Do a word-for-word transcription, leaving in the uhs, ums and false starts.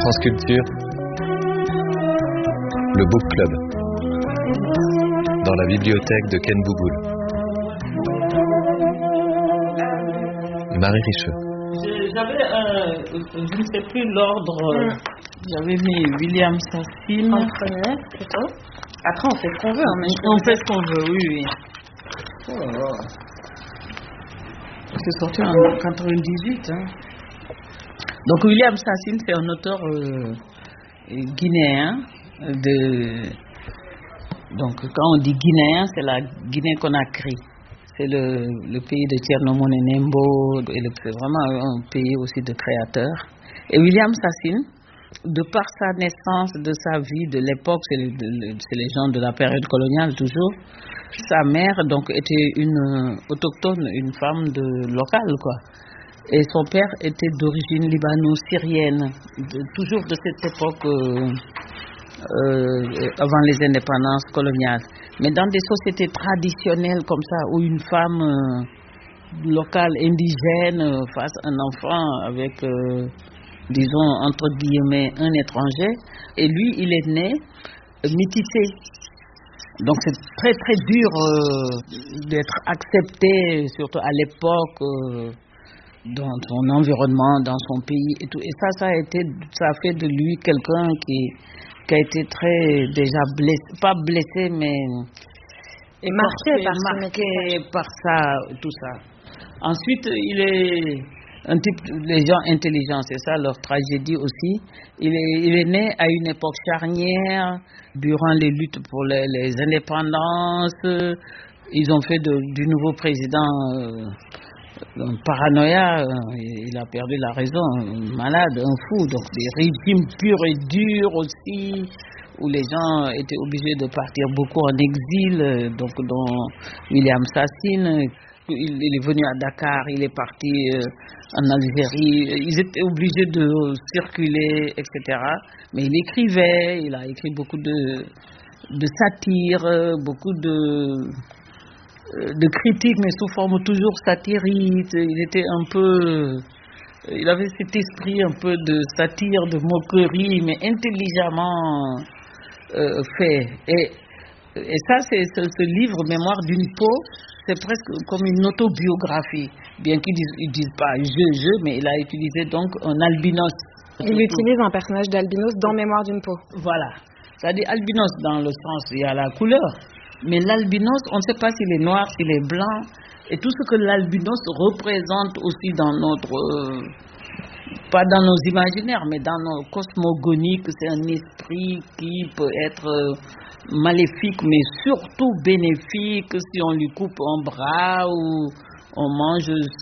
France Culture, le Book Club, dans la bibliothèque de Ken Bouboul. Marie Richeux. J'avais, euh, je ne sais plus l'ordre, euh, j'avais mis William Sassine. En premier, plutôt. Après, on fait ce qu'on veut. Hein, mais on fait ce qu'on veut, oui, oui. Oh. C'est sorti en quatre-vingt-dix-huit. Hein. Donc, William Sassine, c'est un auteur euh, guinéen. De... Donc, quand on dit guinéen, c'est la Guinée-Conakry. C'est le, le pays de Thierno Moule Nembo, et c'est vraiment un pays aussi de créateurs. Et William Sassine, de par sa naissance, de sa vie, de l'époque, c'est, le, le, c'est les gens de la période coloniale toujours, sa mère donc était une autochtone, une femme de, locale, quoi. Et son père était d'origine libano-syrienne, de, toujours de cette époque... Euh, Euh, avant les indépendances coloniales. Mais dans des sociétés traditionnelles comme ça, où une femme euh, locale, indigène, euh, fasse un enfant avec, euh, disons, entre guillemets, un étranger, et lui, il est né euh, métissé. Donc c'est très très dur euh, d'être accepté, surtout à l'époque, euh, dans son environnement, dans son pays et tout. Et ça, ça a été, ça a fait de lui quelqu'un qui qui a été très déjà blessé, pas blessé, mais et marqué, porté, par, marqué par ça, tout ça. Ensuite, il est un type, les gens intelligents, c'est ça leur tragédie aussi. Il est, il est né à une époque charnière, durant les luttes pour les, les indépendances. Ils ont fait de, du nouveau président euh, un paranoïa, il a perdu la raison, un malade, un fou. Donc des régimes purs et durs aussi, où les gens étaient obligés de partir beaucoup en exil, donc dont William Sassine. Il, il est venu à Dakar, il est parti en Algérie, ils étaient obligés de circuler, et cetera. Mais il écrivait, il a écrit beaucoup de, de satire, beaucoup de... de critiques, mais sous forme toujours satirique. Il était un peu, il avait cet esprit un peu de satire, de moquerie, mais intelligemment euh, fait. Et, et ça, c'est ce, ce livre, Mémoire d'une peau, c'est presque comme une autobiographie, bien qu'ils disent, ils disent pas je, je, mais il a utilisé donc un albinos. Il utilise un personnage d'albinos dans Mémoire d'une peau. Voilà. C'est-à-dire albinos dans le sens, il y a la couleur. Mais l'albinos, on ne sait pas s'il est noir, s'il est blanc, et tout ce que l'albinos représente aussi dans notre, euh, pas dans nos imaginaires, mais dans nos cosmogoniques, c'est un esprit qui peut être euh, maléfique, mais surtout bénéfique si on lui coupe un bras ou on mange